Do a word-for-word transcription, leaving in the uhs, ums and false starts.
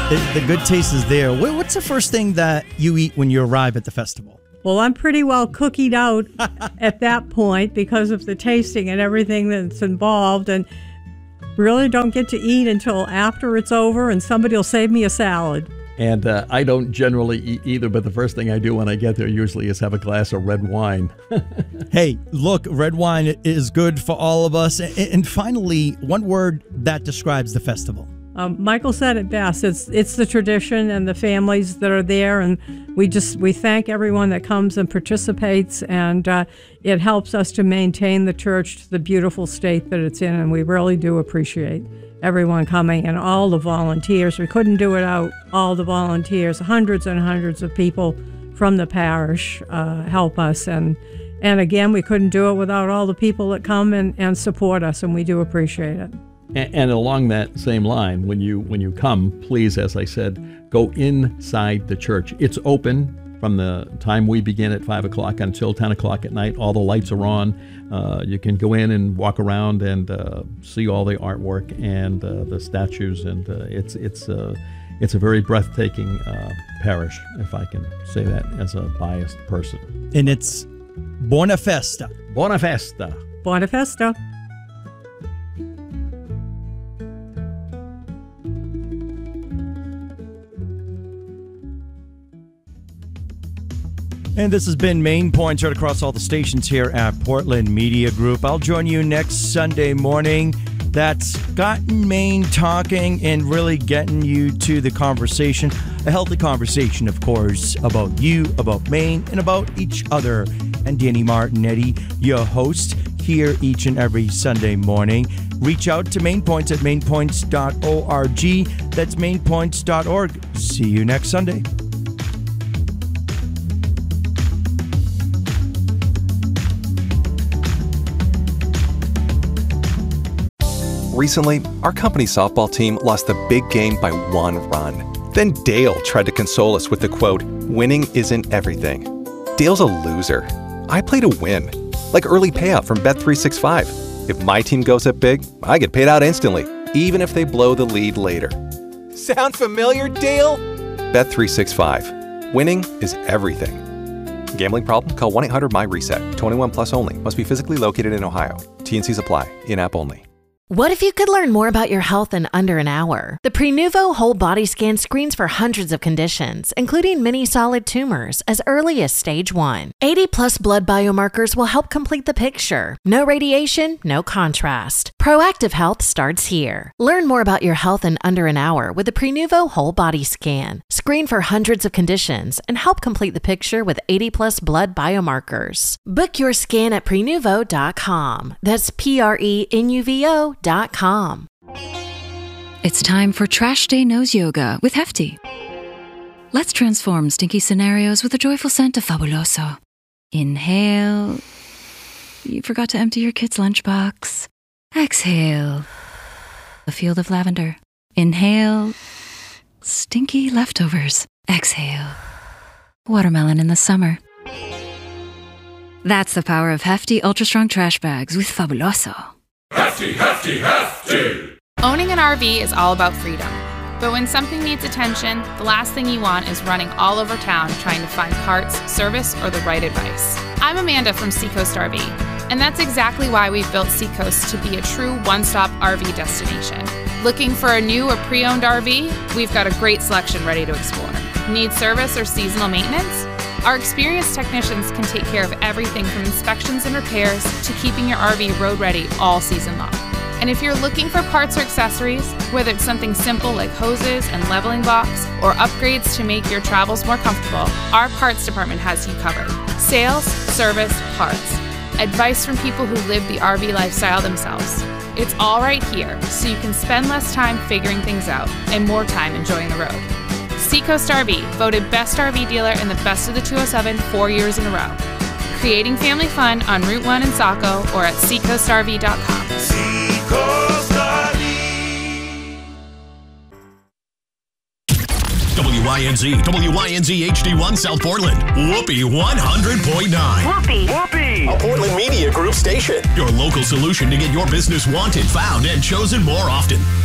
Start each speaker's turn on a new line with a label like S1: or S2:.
S1: The, the good taste is there. What's the first thing that you eat when you arrive at the festival?
S2: Well, I'm pretty well cookied out at that point because of the tasting and everything that's involved, and really don't get to eat until after it's over, and somebody will save me a salad.
S3: And uh, I don't generally eat either, but the first thing I do when I get there usually is have a glass of red wine.
S1: Hey, look, red wine is good for all of us. And finally, one word that describes the festival.
S2: Um, Michael said it best. It's it's the tradition and the families that are there, and we just we thank everyone that comes and participates, and uh, it helps us to maintain the church to the beautiful state that it's in, and we really do appreciate everyone coming and all the volunteers. We couldn't do it without all the volunteers. Hundreds and hundreds of people from the parish uh, help us, and and again, we couldn't do it without all the people that come and, and support us, and we do appreciate it.
S3: And, and along that same line, when you when you come, please, as I said, go inside the church. It's open from the time we begin at five o'clock until ten o'clock at night. All the lights are on. Uh, you can go in and walk around and uh, see all the artwork and uh, the statues, and uh, it's it's uh, it's a very breathtaking uh, parish, if I can say that as a biased person.
S1: And it's Buona Festa.
S3: Buona Festa.
S2: Buona Festa.
S1: And this has been Main Points right across all the stations here at Portland Media Group. I'll join you next Sunday morning. That's gotten Maine talking and really getting you to the conversation. A healthy conversation, of course, about you, about Maine, and about each other. And Danny Martinetti, your host, here each and every Sunday morning. Reach out to Main Points at main points dot org. That's main points dot org. See you next Sunday.
S4: Recently, our company softball team lost the big game by one run. Then Dale tried to console us with the quote, "Winning isn't everything." Dale's a loser. I play to win. Like early payout from Bet three sixty-five. If my team goes up big, I get paid out instantly, even if they blow the lead later. Sound familiar, Dale? Bet three sixty-five. Winning is everything. Gambling problem? Call one eight hundred M Y reset. twenty-one plus only. Must be physically located in Ohio. T and Cs apply. In-app only.
S5: What if you could learn more about your health in under an hour? The Prenuvo Whole Body Scan screens for hundreds of conditions, including many solid tumors, as early as stage one. eighty plus blood biomarkers will help complete the picture. No radiation, no contrast. Proactive health starts here. Learn more about your health in under an hour with the Prenuvo Whole Body Scan. Screen for hundreds of conditions and help complete the picture with eighty plus blood biomarkers. Book your scan at prenuvo dot com. That's P R E N U V O dot com.
S6: It's time for Trash Day Nose Yoga with Hefty. Let's transform stinky scenarios with a joyful scent of Fabuloso. Inhale. You forgot to empty your kid's lunchbox. Exhale. A field of lavender. Inhale. Stinky leftovers. Exhale. Watermelon in the summer. That's the power of Hefty Ultra Strong Trash Bags with Fabuloso.
S7: Hefty, hefty, hefty!
S8: Owning an R V is all about freedom. But when something needs attention, the last thing you want is running all over town trying to find parts, service, or the right advice. I'm Amanda from Seacoast R V, and that's exactly why we've built Seacoast to be a true one-stop R V destination. Looking for a new or pre-owned R V? We've got a great selection ready to explore. Need service or seasonal maintenance? Our experienced technicians can take care of everything from inspections and repairs to keeping your R V road ready all season long. And if you're looking for parts or accessories, whether it's something simple like hoses and leveling blocks or upgrades to make your travels more comfortable, our parts department has you covered. Sales, service, parts. Advice from people who live the R V lifestyle themselves. It's all right here, so you can spend less time figuring things out and more time enjoying the road. Seacoast R V, voted Best R V Dealer in the Best of the two oh seven four years in a row. Creating family fun on Route one in Saco or at seacoast R V dot com.
S7: Seacoast R V.
S9: W Y N Z, W Y N Z H D one South Portland. Whoopee one hundred point nine.
S10: Whoopee. Whoopee. A Portland Media Group station.
S9: Your local solution to get your business wanted, found, and chosen more often.